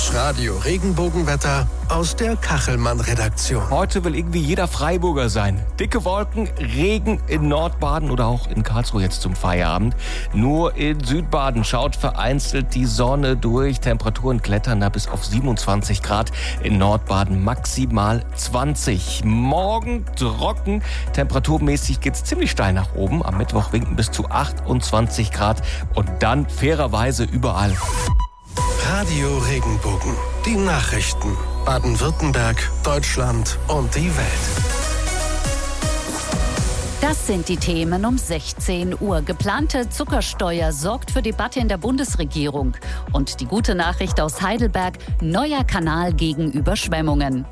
Das Radio-Regenbogenwetter aus der Kachelmann-Redaktion. Heute will irgendwie jeder Freiburger sein. Dicke Wolken, Regen in Nordbaden oder auch in Karlsruhe jetzt zum Feierabend. Nur in Südbaden schaut vereinzelt die Sonne durch. Temperaturen klettern da bis auf 27 Grad. In Nordbaden maximal 20. Morgen trocken. Temperaturmäßig geht's ziemlich steil nach oben. Am Mittwoch winken bis zu 28 Grad. Und dann fairerweise überall. Radio Regenbogen. Die Nachrichten. Baden-Württemberg, Deutschland und die Welt. Das sind die Themen um 16 Uhr. Geplante Zuckersteuer sorgt für Debatte in der Bundesregierung. Und die gute Nachricht aus Heidelberg: neuer Kanal gegen Überschwemmungen.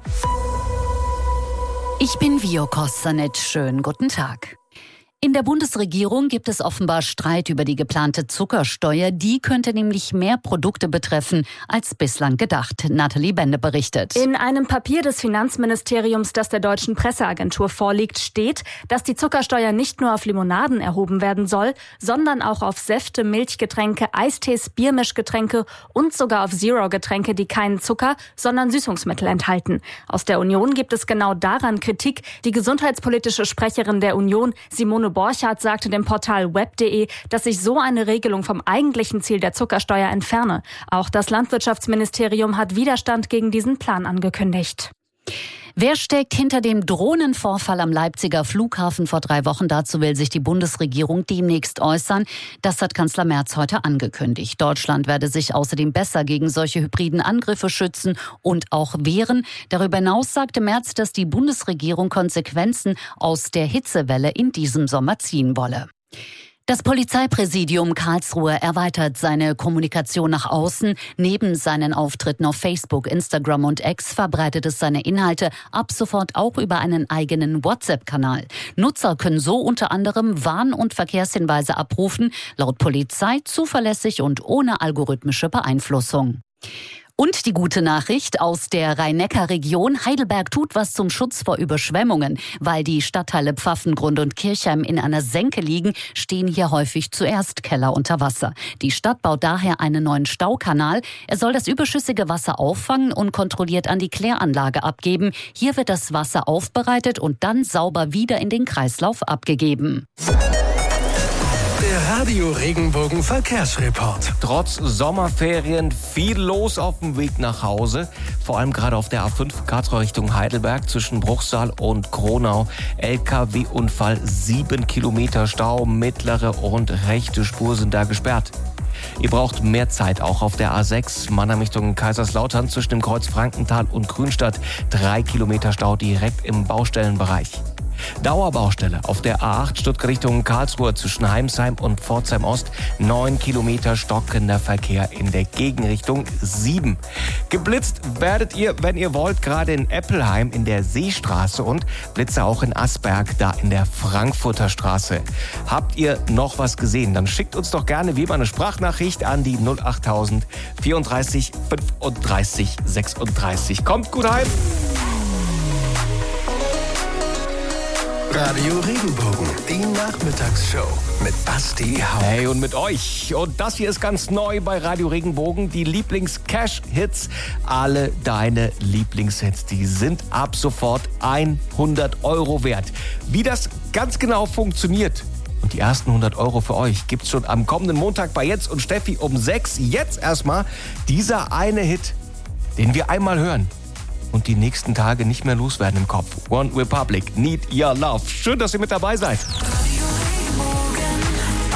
Ich bin Vio Kostanic. Schönen guten Tag. In der Bundesregierung gibt es offenbar Streit über die geplante Zuckersteuer. Die könnte nämlich mehr Produkte betreffen als bislang gedacht. Nathalie Bende berichtet. In einem Papier des Finanzministeriums, das der Deutschen Presseagentur vorliegt, steht, dass die Zuckersteuer nicht nur auf Limonaden erhoben werden soll, sondern auch auf Säfte, Milchgetränke, Eistees, Biermischgetränke und sogar auf Zero-Getränke, die keinen Zucker, sondern Süßungsmittel enthalten. Aus der Union gibt es genau daran Kritik. Die gesundheitspolitische Sprecherin der Union, Simone Borchardt, sagte dem Portal web.de, dass sich so eine Regelung vom eigentlichen Ziel der Zuckersteuer entferne. Auch das Landwirtschaftsministerium hat Widerstand gegen diesen Plan angekündigt. Wer steckt hinter dem Drohnenvorfall am Leipziger Flughafen vor 3 Wochen? Dazu will sich die Bundesregierung demnächst äußern. Das hat Kanzler Merz heute angekündigt. Deutschland werde sich außerdem besser gegen solche hybriden Angriffe schützen und auch wehren. Darüber hinaus sagte Merz, dass die Bundesregierung Konsequenzen aus der Hitzewelle in diesem Sommer ziehen wolle. Das Polizeipräsidium Karlsruhe erweitert seine Kommunikation nach außen. Neben seinen Auftritten auf Facebook, Instagram und X verbreitet es seine Inhalte ab sofort auch über einen eigenen WhatsApp-Kanal. Nutzer können so unter anderem Warn- und Verkehrshinweise abrufen, laut Polizei zuverlässig und ohne algorithmische Beeinflussung. Und die gute Nachricht aus der Rhein-Neckar-Region: Heidelberg tut was zum Schutz vor Überschwemmungen. Weil die Stadtteile Pfaffengrund und Kirchheim in einer Senke liegen, stehen hier häufig zuerst Keller unter Wasser. Die Stadt baut daher einen neuen Staukanal. Er soll das überschüssige Wasser auffangen und kontrolliert an die Kläranlage abgeben. Hier wird das Wasser aufbereitet und dann sauber wieder in den Kreislauf abgegeben. Der Radio Regenbogen Verkehrsreport. Trotz Sommerferien viel los auf dem Weg nach Hause. Vor allem gerade auf der A5 Karlsruhe Richtung Heidelberg zwischen Bruchsal und Kronau. LKW-Unfall, 7 Kilometer Stau, mittlere und rechte Spur sind da gesperrt. Ihr braucht mehr Zeit auch auf der A6 Mannheim Richtung Kaiserslautern zwischen dem Kreuz Frankenthal und Grünstadt. 3 Kilometer Stau direkt im Baustellenbereich. Dauerbaustelle auf der A8 Stuttgart Richtung Karlsruhe zwischen Heimsheim und Pforzheim Ost. 9 Kilometer stockender Verkehr in der Gegenrichtung 7. Geblitzt werdet ihr, wenn ihr wollt, gerade in Eppelheim in der Seestraße und Blitze auch in Asberg, da in der Frankfurter Straße. Habt ihr noch was gesehen? Dann schickt uns doch gerne wie immer eine Sprachnachricht an die 08000 34 35 36. Kommt gut heim! Radio Regenbogen, die Nachmittagsshow mit Basti Hauck. Hey, und mit euch. Und das hier ist ganz neu bei Radio Regenbogen, die Lieblings-Cash-Hits. Alle deine Lieblingshits, die sind ab sofort 100 € wert. Wie das ganz genau funktioniert und die ersten 100 € für euch gibt's schon am kommenden Montag bei Jens und Steffi um 6. Jetzt erstmal dieser eine Hit, den wir einmal hören und die nächsten Tage nicht mehr loswerden im Kopf. One Republic, Need Your Love. Schön, dass ihr mit dabei seid.